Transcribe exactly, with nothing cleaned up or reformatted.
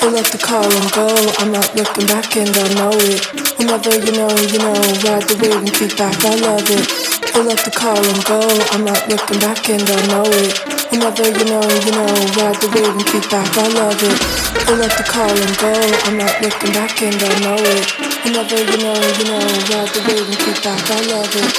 They love to call and go. I'm not looking back and I know it. Whenever you know, you know, ride the wave and kick back, I love it. They love to call and go. I'm not looking back and I know it. Whenever you know, you know, ride the wave and kick back, I love it. They love to call and go. I'm not looking back and I know it. Whenever you know, you know, ride the wave and kick back, I love it.